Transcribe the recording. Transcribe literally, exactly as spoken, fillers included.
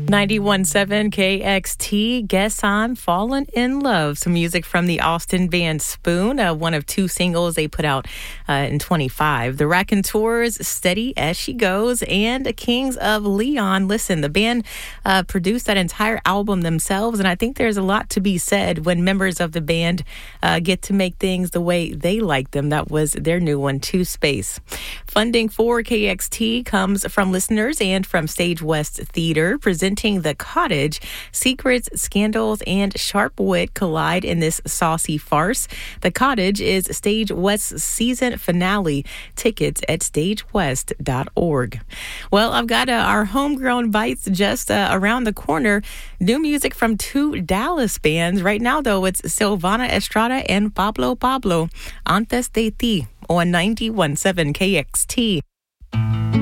ninety-one point seven K X T, Guess I'm Fallen in Love. Some music from the Austin band Spoon, uh, one of two singles they put out uh, in twenty-five. The Raconteurs, Steady As She Goes, and Kings of Leon. Listen, the band uh, produced that entire album themselves, and I think there's a lot to be said when members of the band uh, get to make things the way they like them. That was their new one, Two Space. Funding for K X T comes from listeners and from Stage West Theater, presenting The Cottage. Secrets, scandals, and sharp wit collide in this saucy farce. The Cottage is Stage West's season finale. Tickets at stage west dot org. Well, I've got uh, our homegrown bites just uh, around the corner. New music from two Dallas bands. Right now, though, it's Silvana Estrada and Pablo Pablo. Antes de ti on ninety-one point seven K X T.